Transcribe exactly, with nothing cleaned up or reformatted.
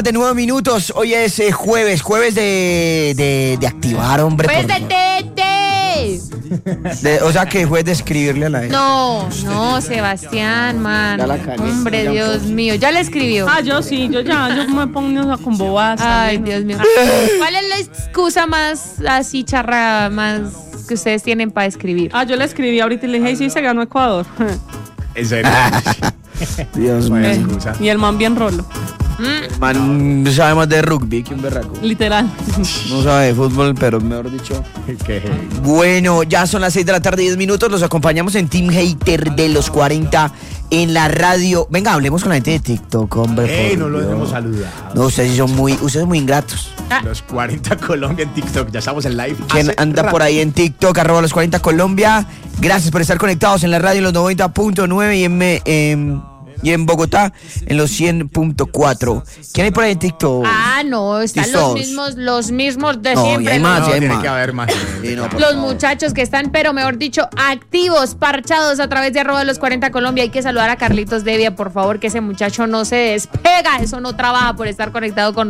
De nueve minutos, hoy es eh, jueves, jueves de, de, de activar, hombre. Jueves por de tete. de, o sea que jueves de escribirle a la gente. No, no, Sebastián, man. Ya la cagué. Hombre, Dios mío, ya le escribió. Ah, yo sí, yo ya, yo me pongo con bobadas. Ay, también. Dios mío. ¿Cuál es la excusa más así charra, más que ustedes tienen para escribir? Ah, yo le escribí ahorita y le dije, "Hey, sí, se ganó Ecuador." ¿En serio? Dios Vaya mío. excusa. Y el man bien rolo, Man, no sabe más de rugby que un berraco. literal. No sabe de fútbol, pero mejor dicho. Qué Bueno, ya son las seis de la tarde, diez minutos. Los acompañamos en Team Hater de los cuarenta en la radio. Venga, hablemos con la gente de TikTok, hombre. Ey, por no los Dios. hemos saludado. No, ustedes sí son muy, ustedes son muy ingratos. Los cuarenta Colombia en TikTok, ya estamos en live. ¿Quién hace anda rato. por ahí en TikTok, arroba los cuarenta Colombia? Gracias por estar conectados en la radio en los noventa punto nueve y en, me- em, y en Bogotá en los cien punto cuatro. ¿Quién hay por ahí en TikTok? Ah, no, están ¿Y los todos? mismos, los mismos de No, y siempre. hay los- más, No, sí hay tiene más. que haber más. Sí, no, por Los favor. muchachos que están, pero mejor dicho, activos, parchados a través de arroba los cuarenta Colombia. Hay que saludar a Carlitos Devia, por favor, que ese muchacho no se despega. Eso no trabaja por estar conectado con